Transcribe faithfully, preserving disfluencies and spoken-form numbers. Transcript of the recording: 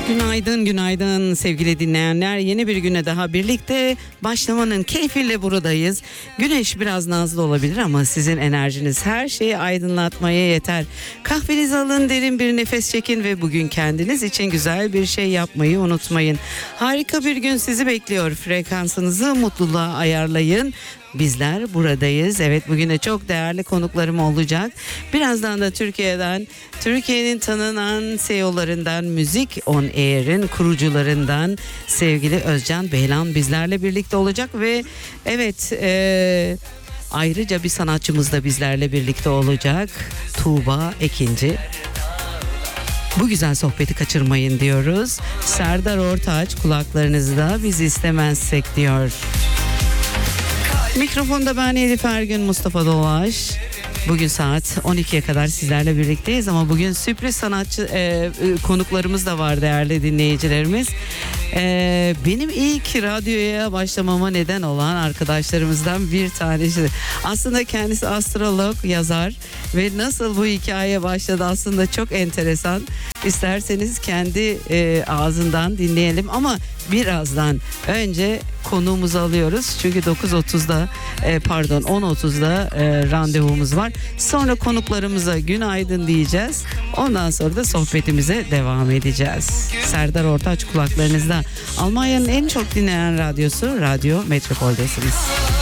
Günaydın, günaydın sevgili dinleyenler. Yeni bir güne daha birlikte başlamanın keyfiyle buradayız. Güneş biraz nazlı olabilir ama sizin enerjiniz her şeyi aydınlatmaya yeter. Kahvenizi alın, derin bir nefes çekin ve bugün kendiniz için güzel bir şey yapmayı unutmayın. Harika bir gün sizi bekliyor. Frekansınızı mutluluğa ayarlayın. Bizler buradayız. Evet, bugün de çok değerli konuklarım olacak. Birazdan da Türkiye'den, Türkiye'nin tanınan C E O'larından, Müzik On Air'in kurucularından sevgili Özcan Beylan bizlerle birlikte olacak ve evet e, ayrıca bir sanatçımız da bizlerle birlikte olacak. Tuğba Ekinci. Bu güzel sohbeti kaçırmayın diyoruz. Serdar Ortaç kulaklarınızda biz istemezsek diyor. Mikrofonda ben Elif Ergün, Mustafa Dolaş. Bugün saat on ikiye kadar sizlerle birlikteyiz ama bugün sürpriz sanatçı e, konuklarımız da var değerli dinleyicilerimiz. E, benim ilk radyoya başlamama neden olan arkadaşlarımızdan bir tanesi. Aslında kendisi astrolog, yazar ve nasıl bu hikaye başladı aslında çok enteresan. İsterseniz kendi e, ağzından dinleyelim ama birazdan önce konuğumuzu alıyoruz. Çünkü dokuz otuzda e, pardon on otuzda e, randevumuz var. Sonra konuklarımıza günaydın diyeceğiz. Ondan sonra da sohbetimize devam edeceğiz. Serdar Ortaç kulaklarınızda. Almanya'nın en çok dinlenen radyosu Radyo Metropol'desiniz.